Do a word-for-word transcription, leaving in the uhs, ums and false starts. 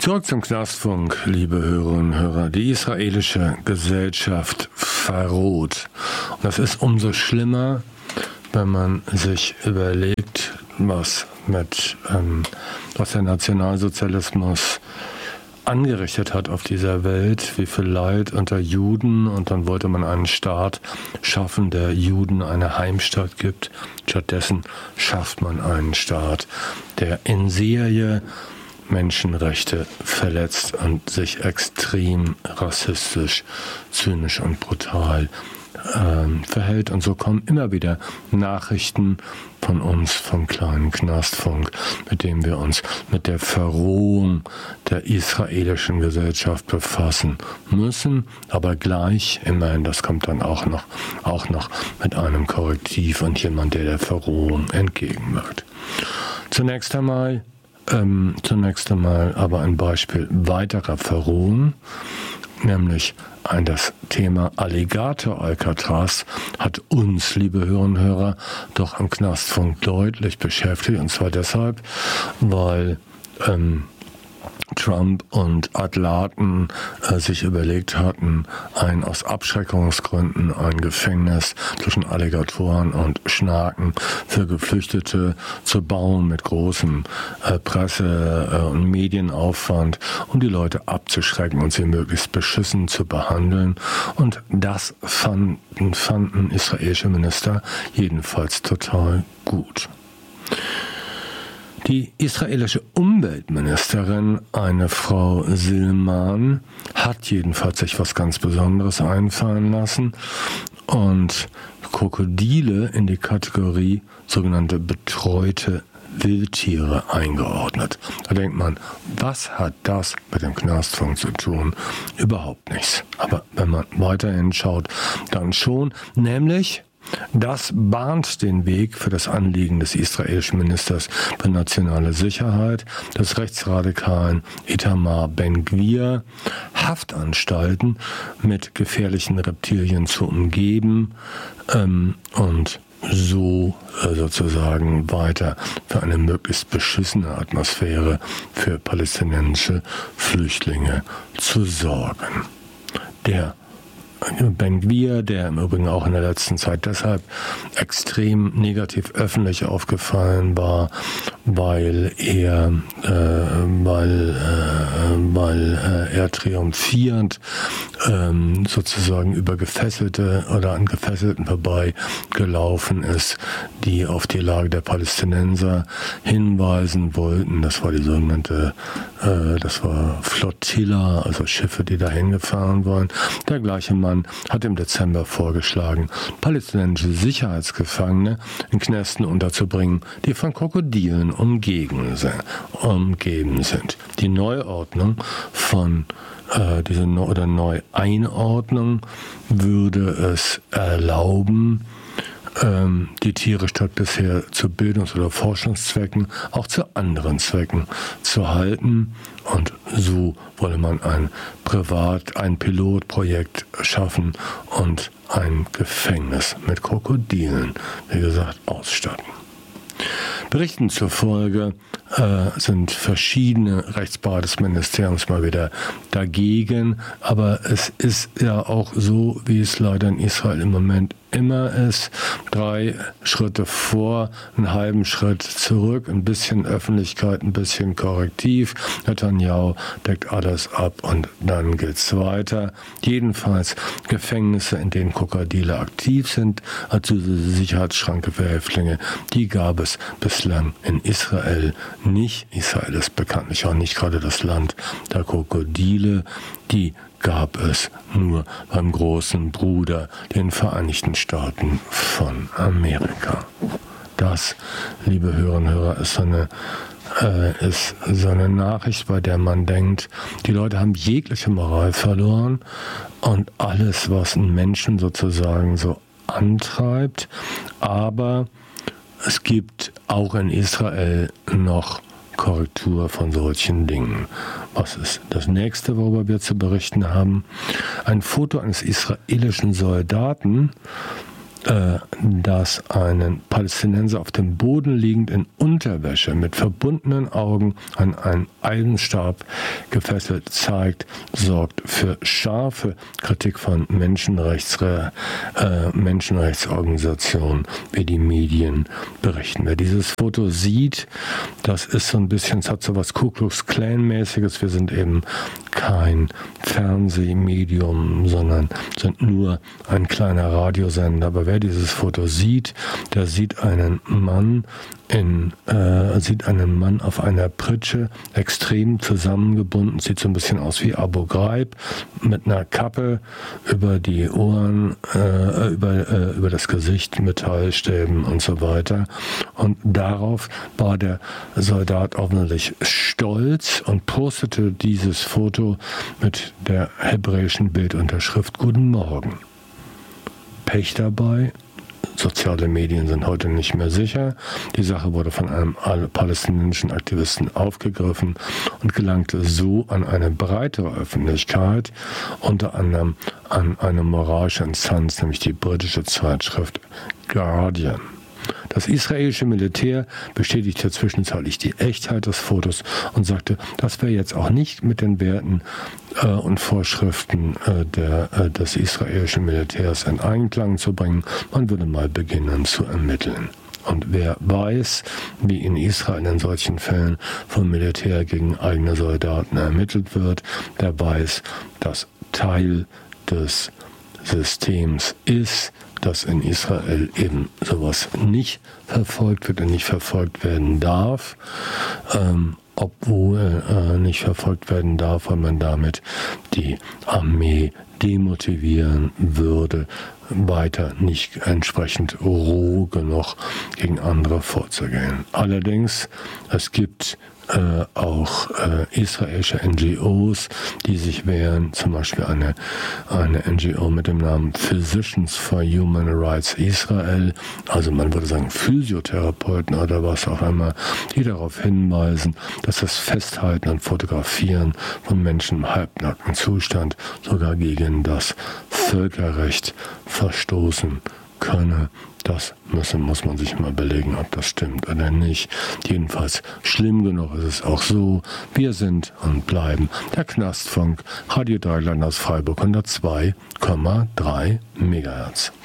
Zurück zum Knastfunk, liebe Hörerinnen und Hörer. Die israelische Gesellschaft verroht. Und das ist umso schlimmer, wenn man sich überlegt, was mit ähm, was der Nationalsozialismus angerichtet hat auf dieser Welt, wie viel Leid unter Juden, und dann wollte man einen Staat schaffen, der Juden eine Heimstatt gibt. Stattdessen schafft man einen Staat, der in Serie Menschenrechte verletzt und sich extrem rassistisch, zynisch und brutal ähm, verhält. Und so kommen immer wieder Nachrichten von uns, vom kleinen Knastfunk, mit dem wir uns mit der Verrohung der israelischen Gesellschaft befassen müssen, aber gleich, immerhin, das kommt dann auch noch, auch noch mit einem Korrektiv und jemand, der der Verrohung entgegenwirkt. Zunächst einmal Ähm, zunächst einmal aber ein Beispiel weiterer Verrohung, nämlich ein, das Thema Alligator Alcatraz hat uns, liebe Hörerinnen und Hörer, doch am Knastfunk deutlich beschäftigt, und zwar deshalb, weil ähm, Trump und Atlaten äh, sich überlegt hatten, ein aus Abschreckungsgründen ein Gefängnis zwischen Alligatoren und Schnaken für Geflüchtete zu bauen mit großem äh, Presse- äh, und Medienaufwand, um die Leute abzuschrecken und sie möglichst beschissen zu behandeln. Und das fanden, fanden israelische Minister jedenfalls total gut. Die israelische Umweltministerin, eine Frau Silman, hat jedenfalls sich was ganz Besonderes einfallen lassen und Krokodile in die Kategorie sogenannte betreute Wildtiere eingeordnet. Da denkt man, was hat das mit dem Knastfunk zu tun? Überhaupt nichts. Aber wenn man weiterhin schaut, dann schon, nämlich das bahnt den Weg für das Anliegen des israelischen Ministers für nationale Sicherheit, des rechtsradikalen Itamar Ben-Gvir, Haftanstalten mit gefährlichen Reptilien zu umgeben ähm, und so äh, sozusagen weiter für eine möglichst beschissene Atmosphäre für palästinensische Flüchtlinge zu sorgen. Der Ben-Gvir, der im Übrigen auch in der letzten Zeit deshalb extrem negativ öffentlich aufgefallen war, weil er, äh, weil, äh, weil äh, er triumphierend ähm, sozusagen über Gefesselte oder an Gefesselten vorbei gelaufen ist, die auf die Lage der Palästinenser hinweisen wollten. Das war die sogenannte, äh, das war Flottilla, also Schiffe, die dahin gefahren waren. Der gleiche Mann hat im Dezember vorgeschlagen, palästinensische Sicherheitsgefangene in Knästen unterzubringen, die von Krokodilen umgeben sind. Die Neuordnung von äh, diese Neu- oder Neueinordnung würde es erlauben, ähm, die Tiere statt bisher zu Bildungs- oder Forschungszwecken auch zu anderen Zwecken zu halten. Und so wolle man ein Privat-, ein Pilotprojekt schaffen und ein Gefängnis mit Krokodilen, wie gesagt, ausstatten. Berichten zufolge äh, sind verschiedene Rechtsberater des Ministeriums mal wieder dagegen, aber es ist ja auch so, wie es leider in Israel im Moment immer ist, drei Schritte vor, einen halben Schritt zurück, ein bisschen Öffentlichkeit, ein bisschen Korrektiv. Netanyahu deckt alles ab und dann geht's weiter. Jedenfalls Gefängnisse, in denen Krokodile aktiv sind, als Sicherheitsschranke für Häftlinge, die gab es bislang in Israel nicht. Israel ist bekanntlich auch nicht gerade das Land der Krokodile. Die gab es nur beim großen Bruder, den Vereinigten Staaten von Amerika. Das, liebe Hörerinnen und Hörer, ist so eine, äh, ist so eine Nachricht, bei der man denkt, die Leute haben jegliche Moral verloren und alles, was einen Menschen sozusagen so antreibt. Aber es gibt auch in Israel noch Korrektur von solchen Dingen. Was ist das nächste, worüber wir zu berichten haben? Ein Foto eines israelischen Soldaten, äh, dass ein Palästinenser auf dem Boden liegend in Unterwäsche mit verbundenen Augen an einen Eisenstab gefesselt zeigt, sorgt für scharfe Kritik von Menschenrechts, äh, Menschenrechtsorganisationen, wie die Medien berichten. Wer dieses Foto sieht, das ist so ein bisschen, es hat so was Ku Klux Klan-mäßiges. Wir sind eben kein Fernsehmedium, sondern sind nur ein kleiner Radiosender. Aber wer dieses Foto sieht, der sieht einen Mann in, äh, sieht einen Mann auf einer Pritsche, extrem zusammengebunden, sieht so ein bisschen aus wie Abu Ghraib, mit einer Kappe über die Ohren, äh, über, äh, über das Gesicht, Metallstäben und so weiter. Und darauf war der Soldat offensichtlich stolz und postete dieses Foto mit der hebräischen Bildunterschrift Guten Morgen. Pech dabei. Soziale Medien sind heute nicht mehr sicher. Die Sache wurde von einem palästinensischen Aktivisten aufgegriffen und gelangte so an eine breitere Öffentlichkeit, unter anderem an eine moralische Instanz, nämlich die britische Zeitschrift Guardian. Das israelische Militär bestätigte zwischenzeitlich die Echtheit des Fotos und sagte, das wäre jetzt auch nicht mit den Werten äh, und Vorschriften äh, der, äh, des israelischen Militärs in Einklang zu bringen. Man würde mal beginnen zu ermitteln. Und wer weiß, wie in Israel in solchen Fällen vom Militär gegen eigene Soldaten ermittelt wird, der weiß, dass Teil des Systems ist, dass in Israel eben sowas nicht verfolgt wird und nicht verfolgt werden darf, ähm, obwohl äh, nicht verfolgt werden darf, weil man damit die Armee demotivieren würde, weiter nicht entsprechend roh genug gegen andere vorzugehen. Allerdings, es gibt Äh, auch äh, israelische N G Os, die sich wehren, zum Beispiel eine, eine N G O mit dem Namen Physicians for Human Rights Israel, also man würde sagen Physiotherapeuten oder was auch immer, die darauf hinweisen, dass das Festhalten und Fotografieren von Menschen im halbnackten Zustand sogar gegen das Völkerrecht verstoßen könne. Das müssen, muss man sich mal belegen, ob das stimmt oder nicht. Jedenfalls schlimm genug ist es auch so. Wir sind und bleiben der Knastfunk, Radio Dreieckland aus Freiburg hundertzwei Komma drei Megahertz.